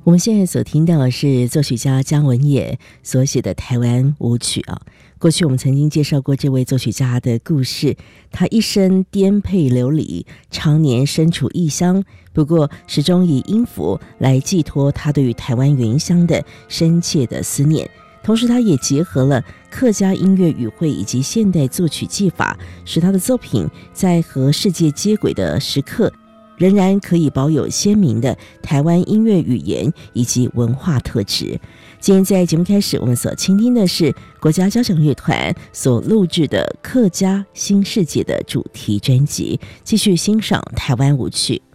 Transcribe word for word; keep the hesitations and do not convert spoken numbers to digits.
我们现在所听到的是作曲家姜文也所写的台湾舞曲啊。过去我们曾经介绍过这位作曲家的故事，他一生颠沛流离，常年身处异乡，不过始终以音符来寄托他对于台湾原乡的深切的思念。同时他也结合了客家音乐语汇以及现代作曲技法，使他的作品在和世界接轨的时刻仍然可以保有鲜明的台湾音乐语言以及文化特质。今天在节目开始，我们所倾听的是国家交响乐团所录制的客家新世界的主题专辑，继续欣赏台湾舞曲。